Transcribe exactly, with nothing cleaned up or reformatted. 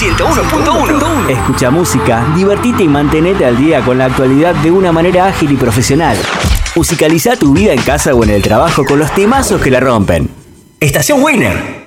ciento uno punto uno. Escucha música, divertite y mantenete al día con la actualidad de una manera ágil y profesional. Musicaliza tu vida en casa o en el trabajo con los temazos que la rompen. Estación Winner.